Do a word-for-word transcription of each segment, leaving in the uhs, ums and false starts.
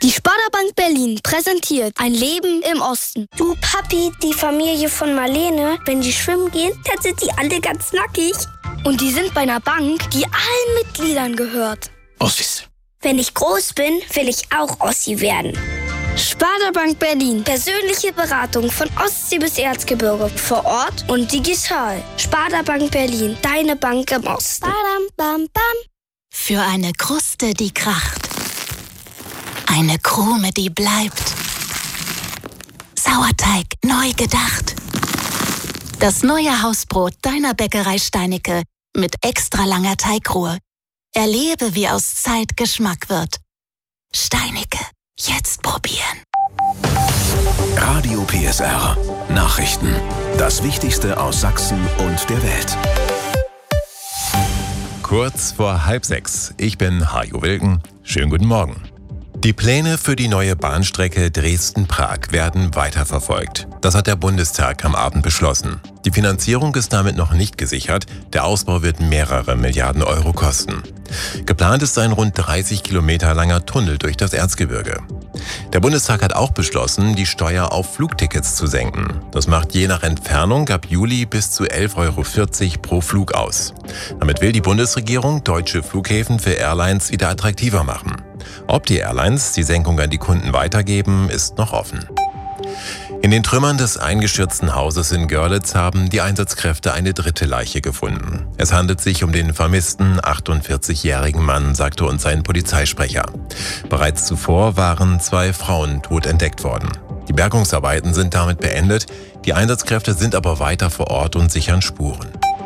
Die Sparda-Bank Berlin präsentiert ein Leben im Osten. Du Papi, die Familie von Marlene, wenn die schwimmen gehen, dann sind die alle ganz nackig. Und die sind bei einer Bank, die allen Mitgliedern gehört. Ossis. Wenn ich groß bin, will ich auch Ossi werden. Sparda-Bank Berlin. Persönliche Beratung von Ostsee bis Erzgebirge. Vor Ort und digital. Sparda-Bank Berlin. Deine Bank im Osten. Badam, bam, bam. Für eine Kruste, die kracht. Eine Krume, die bleibt. Sauerteig neu gedacht. Das neue Hausbrot deiner Bäckerei Steinicke mit extra langer Teigruhe. Erlebe, wie aus Zeit Geschmack wird. Steinicke, jetzt probieren. Radio P S R. Nachrichten. Das Wichtigste aus Sachsen und der Welt. Kurz vor halb sechs. Ich bin Hajo Wilken. Schönen guten Morgen. Die Pläne für die neue Bahnstrecke Dresden-Prag werden weiterverfolgt. Das hat der Bundestag am Abend beschlossen. Die Finanzierung ist damit noch nicht gesichert. Der Ausbau wird mehrere Milliarden Euro kosten. Geplant ist ein rund dreißig Kilometer langer Tunnel durch das Erzgebirge. Der Bundestag hat auch beschlossen, die Steuer auf Flugtickets zu senken. Das macht je nach Entfernung ab Juli bis zu elf Euro vierzig pro Flug aus. Damit will die Bundesregierung deutsche Flughäfen für Airlines wieder attraktiver machen. Ob die Airlines die Senkung an die Kunden weitergeben, ist noch offen. In den Trümmern des eingestürzten Hauses in Görlitz haben die Einsatzkräfte eine dritte Leiche gefunden. Es handelt sich um den vermissten achtundvierzigjährigen Mann, sagte uns ein Polizeisprecher. Bereits zuvor waren zwei Frauen tot entdeckt worden. Die Bergungsarbeiten sind damit beendet, die Einsatzkräfte sind aber weiter vor Ort und sichern Spuren.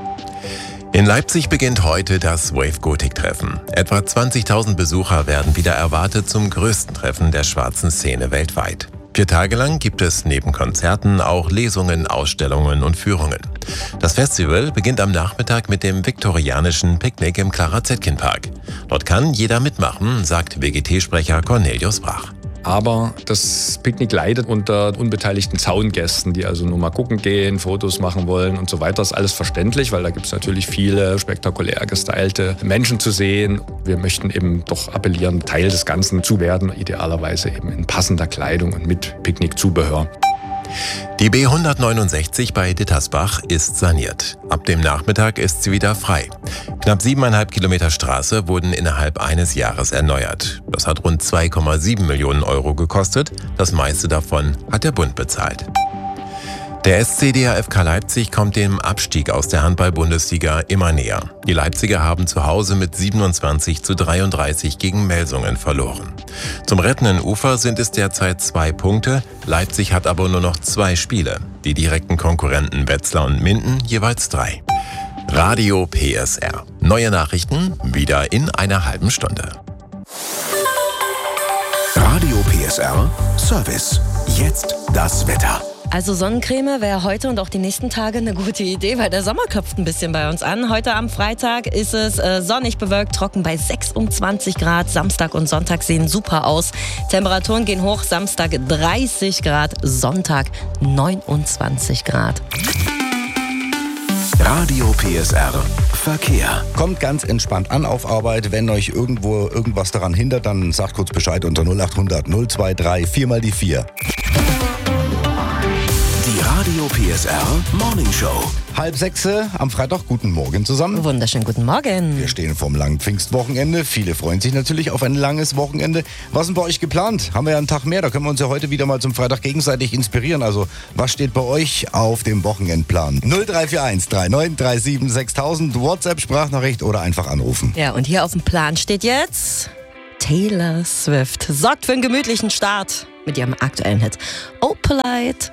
In Leipzig beginnt heute das Wave Gothic-Treffen. Etwa zwanzigtausend Besucher werden wieder erwartet zum größten Treffen der schwarzen Szene weltweit. Vier Tage lang gibt es neben Konzerten auch Lesungen, Ausstellungen und Führungen. Das Festival beginnt am Nachmittag mit dem viktorianischen Picknick im Clara-Zetkin-Park. Dort kann jeder mitmachen, sagt W G T-Sprecher Cornelius Brach. Aber das Picknick leidet unter unbeteiligten Zaungästen, die also nur mal gucken gehen, Fotos machen wollen und so weiter. Das ist alles verständlich, weil da gibt es natürlich viele spektakulär gestylte Menschen zu sehen. Wir möchten eben doch appellieren, Teil des Ganzen zu werden, idealerweise eben in passender Kleidung und mit Picknickzubehör. Die B hundertneunundsechzig bei Dittersbach ist saniert. Ab dem Nachmittag ist sie wieder frei. Knapp siebeneinhalb Kilometer Straße wurden innerhalb eines Jahres erneuert. Das hat rund zwei Komma sieben Millionen Euro gekostet. Das meiste davon hat der Bund bezahlt. Der S C D H F K Leipzig kommt dem Abstieg aus der Handball-Bundesliga immer näher. Die Leipziger haben zu Hause mit siebenundzwanzig zu dreiunddreißig gegen Melsungen verloren. Zum rettenden Ufer sind es derzeit zwei Punkte. Leipzig hat aber nur noch zwei Spiele. Die direkten Konkurrenten Wetzlar und Minden jeweils drei. Radio P S R. Neue Nachrichten wieder in einer halben Stunde. Radio P S R Service. Jetzt das Wetter. Also Sonnencreme wäre heute und auch die nächsten Tage eine gute Idee, weil der Sommer köpft ein bisschen bei uns an. Heute am Freitag ist es äh, sonnig bewölkt, trocken bei sechsundzwanzig Grad. Samstag und Sonntag sehen super aus. Temperaturen gehen hoch, Samstag dreißig Grad, Sonntag neunundzwanzig Grad. Radio P S R Verkehr. Kommt ganz entspannt an auf Arbeit. Wenn euch irgendwo irgendwas daran hindert, dann sagt kurz Bescheid unter null achthundert null zweiundzwanzig vier mal die vier. Die Radio P S R Morning Show. Halb sechse am Freitag. Guten Morgen zusammen. Wunderschönen guten Morgen. Wir stehen vorm langen Pfingstwochenende. Viele freuen sich natürlich auf ein langes Wochenende. Was ist denn bei euch geplant? Haben wir ja einen Tag mehr. Da können wir uns ja heute wieder mal zum Freitag gegenseitig inspirieren. Also, was steht bei euch auf dem Wochenendplan? null drei vier eins drei neun drei sieben sechstausend, WhatsApp, Sprachnachricht oder einfach anrufen. Ja, und hier auf dem Plan steht jetzt Taylor Swift. Sorgt für einen gemütlichen Start mit ihrem aktuellen Hit Oh Polite.